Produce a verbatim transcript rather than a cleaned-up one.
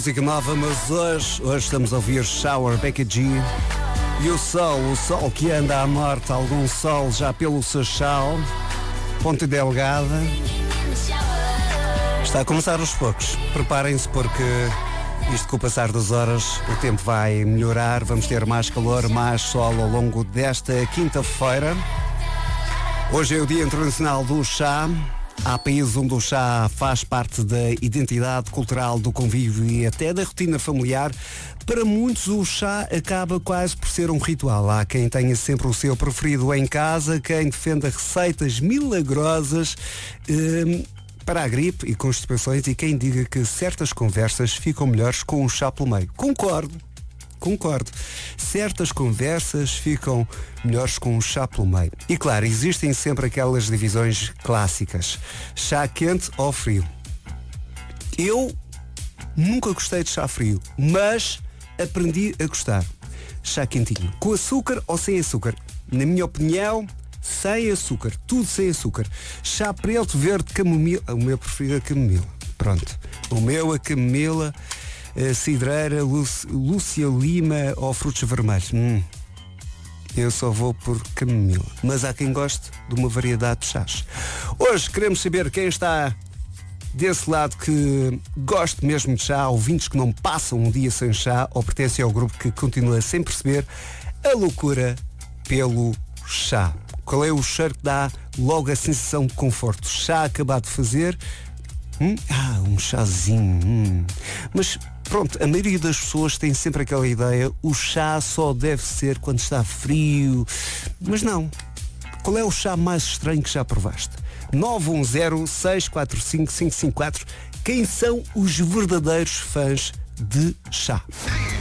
Música nova, mas hoje, hoje estamos a ouvir Shower, Becky G. E o sol, o sol que anda à morte, algum sol já pelo Seixal, Ponte Delgada. Está a começar aos poucos. Preparem-se porque isto com o passar das horas o tempo vai melhorar. Vamos ter mais calor, mais sol ao longo desta quinta-feira. Hoje é o Dia Internacional do Chá. Há países onde o chá faz parte da identidade cultural, do convívio e até da rotina familiar. Para muitos o chá acaba quase por ser um ritual. Há quem tenha sempre o seu preferido em casa, quem defenda receitas milagrosas hum, para a gripe e constipações e quem diga que certas conversas ficam melhores com o chá pelo meio. Concordo. Concordo. Certas conversas ficam melhores com um chá pelo meio. E claro, existem sempre aquelas divisões clássicas. Chá quente ou frio. Eu nunca gostei de chá frio, mas aprendi a gostar. Chá quentinho. Com açúcar ou sem açúcar? Na minha opinião, sem açúcar. Tudo sem açúcar. Chá preto, verde, camomila. O meu preferido é camomila. Pronto. O meu é camomila. Uh, cidreira, Lúcia Lima ou frutos vermelhos. Hum. Eu só vou por camomila. Mas há quem goste de uma variedade de chás. Hoje queremos saber quem está desse lado que gosta mesmo de chá, ouvintes que não passam um dia sem chá ou pertencem ao grupo que continua sem perceber a loucura pelo chá. Qual é o cheiro que dá logo a sensação de conforto? Chá acabado de fazer. Hum? Ah, um chazinho. Hum. Mas pronto, a maioria das pessoas tem sempre aquela ideia, o chá só deve ser quando está frio. Mas não. Qual é o chá mais estranho que já provaste? nove um zero, seis quatro cinco, cinco cinco quatro. Quem são os verdadeiros fãs de chá?